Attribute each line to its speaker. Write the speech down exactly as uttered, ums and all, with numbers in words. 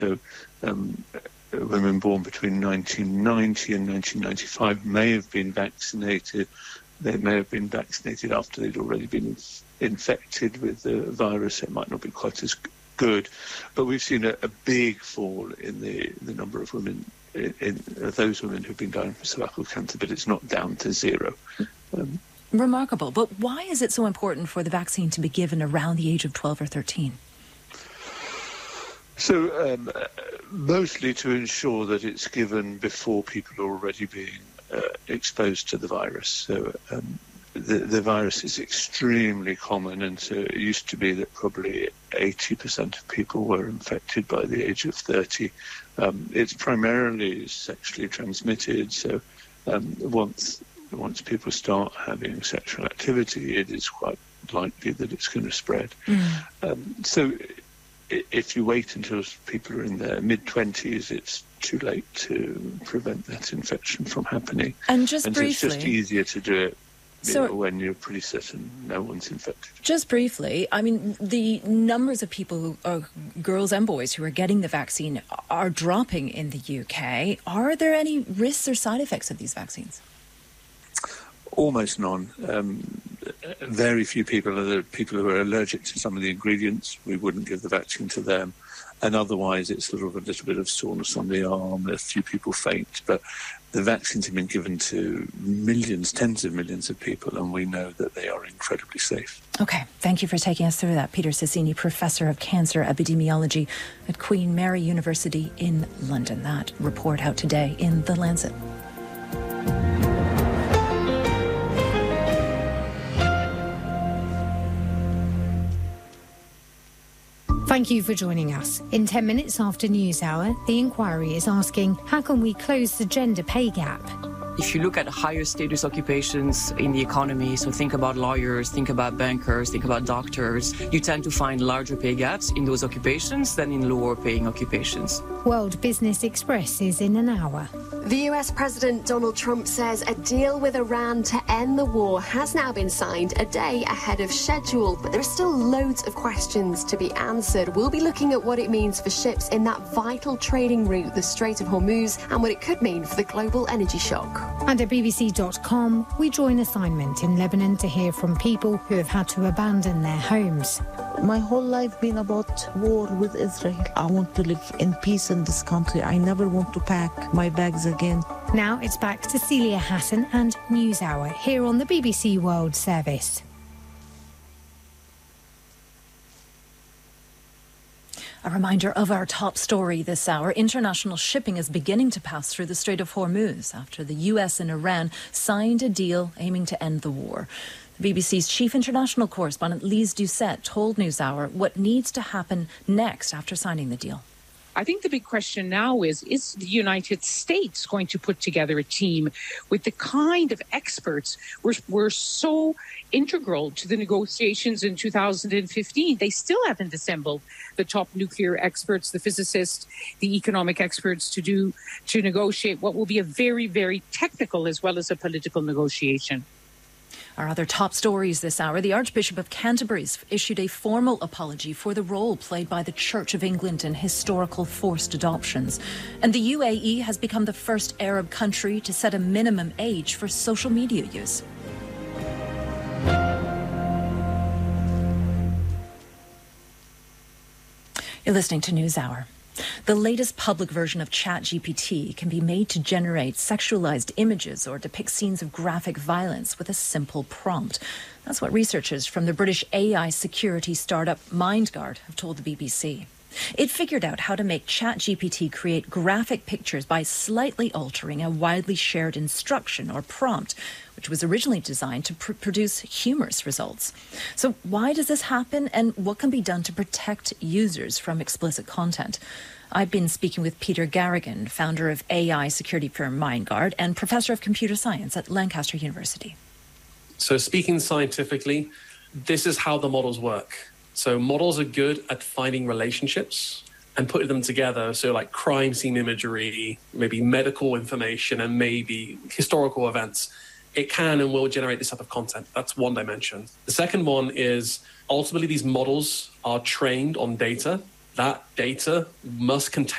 Speaker 1: So um, women born between nineteen ninety and nineteen ninety-five may have been vaccinated. They may have been vaccinated after they'd already been infected with the virus. It might not be quite as good, but we've seen a, a big fall in the, the number of women, in, in uh, those women who've been dying from cervical cancer, but it's not down to zero. Um,
Speaker 2: Remarkable. But why is it so important for the vaccine to be given around the age of twelve or thirteen?
Speaker 1: So um, mostly to ensure that it's given before people are already being uh, exposed to the virus. So um, the, the virus is extremely common, and so it used to be that probably eighty percent of people were infected by the age of thirty. Um, it's primarily sexually transmitted, so um, once once people start having sexual activity, it is quite likely that it's going to spread. Mm. Um, so if you wait until people are in their mid-twenties, it's too late to prevent that infection from happening.
Speaker 2: And just
Speaker 1: and
Speaker 2: briefly...
Speaker 1: So it's just easier to do it
Speaker 2: so,
Speaker 1: you know, when you're pretty certain no one's infected.
Speaker 2: Just briefly, I mean, the numbers of people, who are girls and boys, who are getting the vaccine are dropping in the U K. Are there any risks or side effects of these vaccines?
Speaker 1: Almost none. Um, very few people are the people who are allergic to some of the ingredients. We wouldn't give the vaccine to them. And otherwise, it's sort of a little bit of soreness on the arm. A few people faint. But the vaccines have been given to millions, tens of millions of people, and we know that they are incredibly safe.
Speaker 2: OK, thank you for taking us through that. Peter Cecchini, Professor of Cancer Epidemiology at Queen Mary University in London. That report out today in The Lancet.
Speaker 3: Thank you for joining us. In ten minutes after News Hour, The Inquiry is asking, how can we close the gender pay gap?
Speaker 4: If you look at higher status occupations in the economy, so think about lawyers, think about bankers, think about doctors, you tend to find larger pay gaps in those occupations than in lower paying occupations.
Speaker 3: World Business Express is in an hour.
Speaker 5: The U S President Donald Trump says a deal with Iran to end the war has now been signed a day ahead of schedule, but there are still loads of questions to be answered. We'll be looking at what it means for ships in that vital trading route, the Strait of Hormuz, and what it could mean for the global energy shock.
Speaker 3: And at B B C dot com, we join assignment in Lebanon to hear from people who have had to abandon their homes.
Speaker 6: My whole life been about war with Israel. I want to live in peace in this country. I never want to pack my bags again.
Speaker 3: Now it's back to Celia Hatton and News Hour here on the B B C World Service.
Speaker 2: A reminder of our top story this hour. International shipping is beginning to pass through the Strait of Hormuz after the U S and Iran signed a deal aiming to end the war. The B B C's chief international correspondent Lise Doucette told NewsHour what needs to happen next after signing the deal.
Speaker 7: I think the big question now is, is the United States going to put together a team with the kind of experts who were so integral to the negotiations in two thousand fifteen? They still haven't assembled the top nuclear experts, the physicists, the economic experts to do to negotiate what will be a very, very technical as well as a political negotiation.
Speaker 2: Our other top stories this hour. The Archbishop of Canterbury issued a formal apology for the role played by the Church of England in historical forced adoptions. And the U A E has become the first Arab country to set a minimum age for social media use. You're listening to NewsHour. The latest public version of ChatGPT can be made to generate sexualized images or depict scenes of graphic violence with a simple prompt. That's what researchers from the British A I security startup MindGuard have told the B B C. It figured out how to make ChatGPT create graphic pictures by slightly altering a widely shared instruction or prompt, which was originally designed to pr- produce humorous results. So why does this happen, and what can be done to protect users from explicit content? I've been speaking with Peter Garrigan, founder of A I security firm MindGuard and professor of computer science at Lancaster University.
Speaker 8: So speaking scientifically, this is how the models work. So models are good at finding relationships and putting them together. So like crime scene imagery, maybe medical information, and maybe historical events. It can and will generate this type of content. That's one dimension. The second one is ultimately these models are trained on data. that data must contain